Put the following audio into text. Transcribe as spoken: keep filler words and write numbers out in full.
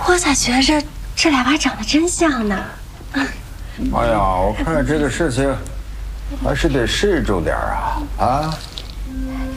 我咋觉着这这俩娃长得真像呢？ 哎呀，我看这个事情还是得慎重点啊啊！